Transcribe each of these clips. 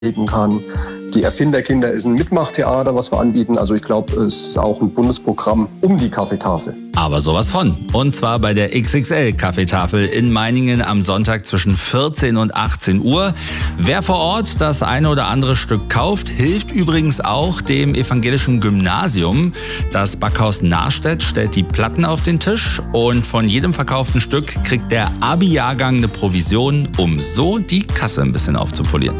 kann. Die Erfinderkinder ist ein Mitmachtheater, was wir anbieten. Also ich glaube, es ist auch ein Bundesprogramm um die Kaffeetafel. Aber sowas von. Und zwar bei der XXL-Kaffeetafel in Meiningen am Sonntag zwischen 14 und 18 Uhr. Wer vor Ort das eine oder andere Stück kauft, hilft übrigens auch dem evangelischen Gymnasium. Das Backhaus Nahrstedt stellt die Platten auf den Tisch und von jedem verkauften Stück kriegt der Abi-Jahrgang eine Provision, um so die Kasse ein bisschen aufzupolieren.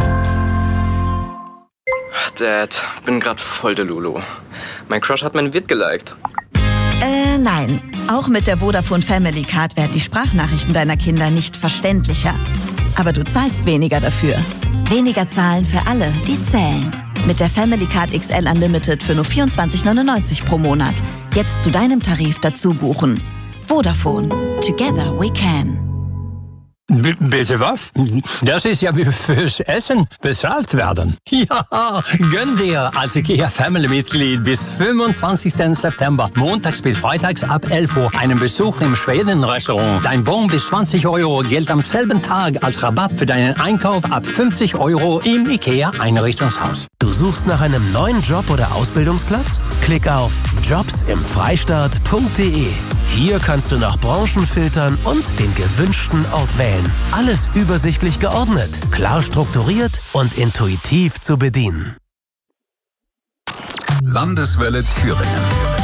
Dad, bin grad voll der Lulu. Mein Crush hat mein Vid geliked. Nein. Auch mit der Vodafone Family Card werden die Sprachnachrichten deiner Kinder nicht verständlicher. Aber du zahlst weniger dafür. Weniger zahlen für alle, die zählen. Mit der Family Card XL Unlimited für nur 24,99 pro Monat. Jetzt zu deinem Tarif dazu buchen. Vodafone. Together we can. Bitte was? Das ist ja wie fürs Essen bezahlt werden. Ja, gönn dir als IKEA-Family-Mitglied bis 25. September, montags bis freitags ab 11 Uhr, einen Besuch im Schweden-Restaurant. Dein Bon bis 20 Euro gilt am selben Tag als Rabatt für deinen Einkauf ab 50 Euro im IKEA-Einrichtungshaus. Du suchst nach einem neuen Job oder Ausbildungsplatz? Klick auf jobsimfreistaat.de. Hier kannst du nach Branchen filtern und den gewünschten Ort wählen. Alles übersichtlich geordnet, klar strukturiert und intuitiv zu bedienen. Landeswelle Thüringen.